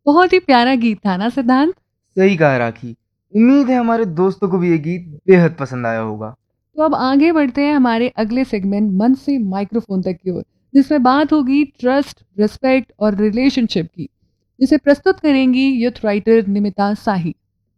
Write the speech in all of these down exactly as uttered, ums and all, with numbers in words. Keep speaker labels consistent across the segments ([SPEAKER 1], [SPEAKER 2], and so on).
[SPEAKER 1] बहुत ही प्यारा गीत था ना सिद्धांत?
[SPEAKER 2] सही कहा राखी। उम्मीद है हमारे दोस्तों को भी ये गीत बेहद पसंद आया होगा।
[SPEAKER 1] तो अब आगे बढ़ते हैं हमारे अगले सेगमेंट मन से माइक्रोफोन तक की ओर, जिसमें बात होगी ट्रस्ट, रिस्पेक्ट और रिलेशनशिप की, जिसे प्रस्तुत करेंगी यूथ राइटर निमिता साही।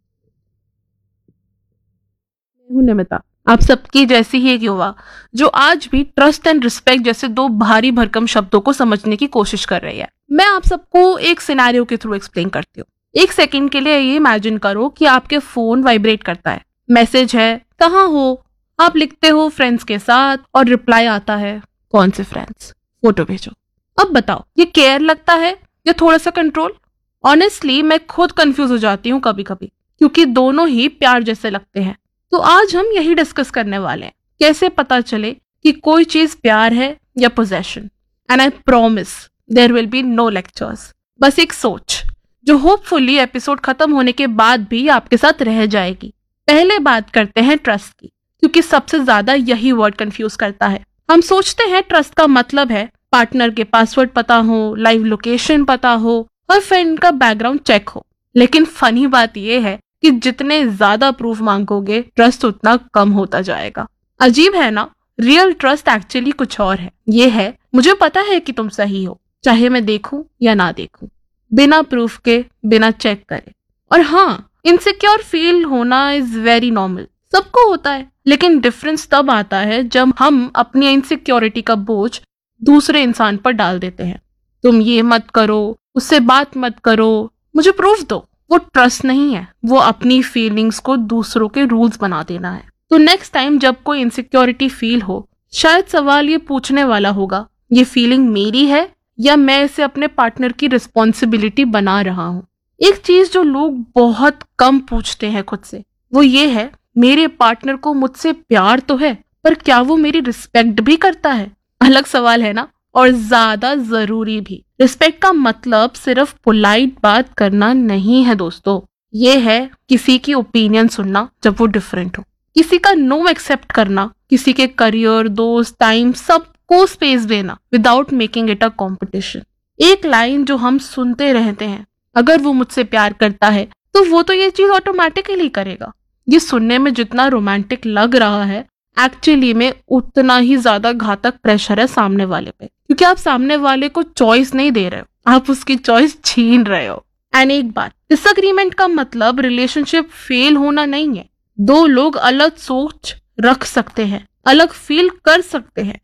[SPEAKER 3] मैं हूं निमिता, आप सबकी जैसी ही एक युवा जो आज भी ट्रस्ट एंड रिस्पेक्ट जैसे दो भारी भरकम शब्दों को समझने की कोशिश कर रही है। मैं आप सबको एक सिनेरियो के थ्रू एक्सप्लेन करती हूँ। एक सेकंड के लिए ये इमेजिन करो कि आपके फोन वाइब्रेट करता है, मैसेज है, कहाँ हो, आप लिखते हो फ्रेंड्स के साथ और रिप्लाई आता है, कौन से फ्रेंड्स, फोटो भेजो। अब बताओ, ये केयर लगता है या थोड़ा सा कंट्रोल? ऑनेस्टली मैं खुद कंफ्यूज हो जाती हूँ कभी कभी, क्योंकि दोनों ही प्यार जैसे लगते हैं। तो आज हम यही डिस्कस करने वाले हैं, कैसे पता चले कि कोई चीज प्यार है या possession. And I promise there will be no lectures, बस एक सोच जो होपफुली एपिसोड खत्म होने के बाद भी आपके साथ रह जाएगी। पहले बात करते हैं ट्रस्ट की, क्योंकि सबसे ज्यादा यही वर्ड कंफ्यूज करता है। हम सोचते हैं ट्रस्ट का मतलब है पार्टनर के पासवर्ड पता हो, लाइव लोकेशन पता हो और फ्रेंड का बैकग्राउंड चेक हो। लेकिन फनी बात यह है कि जितने ज्यादा प्रूफ मांगोगे ट्रस्ट उतना कम होता जाएगा। अजीब है ना? रियल ट्रस्ट एक्चुअली कुछ और है। ये है, मुझे पता है कि तुम सही हो, चाहे मैं देखूं या ना देखूं, बिना प्रूफ के, बिना चेक करे। और हाँ, इनसिक्योर फील होना इज वेरी नॉर्मल, सबको होता है। लेकिन डिफरेंस तब आता है जब हम अपनी इनसिक्योरिटी का बोझ दूसरे इंसान पर डाल देते हैं। तुम ये मत करो, उससे बात मत करो, मुझे प्रूफ दो। वो ट्रस्ट नहीं है, वो अपनी फीलिंग्स को दूसरों के रूल्स बना देना है। तो नेक्स्ट टाइम जब कोई इनसिक्योरिटी फील हो, शायद सवाल ये पूछने वाला होगा, ये फीलिंग मेरी है या मैं इसे अपने पार्टनर की रिस्पॉन्सिबिलिटी बना रहा हूँ। एक चीज जो लोग बहुत कम पूछते हैं खुद से, वो ये है, मेरे पार्टनर को मुझसे प्यार तो है, पर क्या वो मेरी रिस्पेक्ट भी करता है? अलग सवाल है ना, और ज्यादा जरूरी भी। रिस्पेक्ट का मतलब सिर्फ पोलाइट बात करना नहीं है दोस्तों, ये है किसी की ओपिनियन सुनना जब वो डिफरेंट हो, किसी का नो एक्सेप्ट करना, किसी के करियर, दोस्त, टाइम सबको स्पेस देना without making it a competition. एक लाइन जो हम सुनते रहते हैं, अगर वो मुझसे प्यार करता है तो वो तो ये चीज ऑटोमेटिकली करेगा। ये सुनने में जितना रोमांटिक लग रहा है, एक्चुअली में उतना ही ज्यादा घातक प्रेशर है सामने वाले पे, क्योंकि आप सामने वाले को चॉइस नहीं दे रहे हो, आप उसकी चॉइस छीन रहे हो। एंड एक बात, डिसएग्रीमेंट का मतलब रिलेशनशिप फेल होना नहीं है। दो लोग अलग सोच रख सकते हैं, अलग फील कर सकते हैं,